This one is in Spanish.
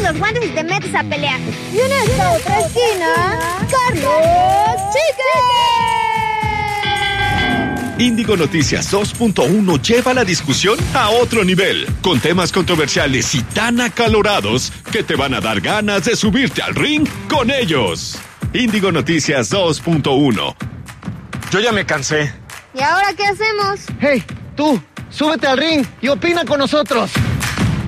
los guantes y te metes a pelear. Y en esta otra esquina, Carlos Chique. Índigo Noticias 2.1 lleva la discusión a otro nivel, con temas controversiales y tan acalorados que te van a dar ganas de subirte al ring con ellos. Índigo Noticias 2.1. Yo ya me cansé. ¿Y ahora qué hacemos? Hey, tú, súbete al ring y opina con nosotros.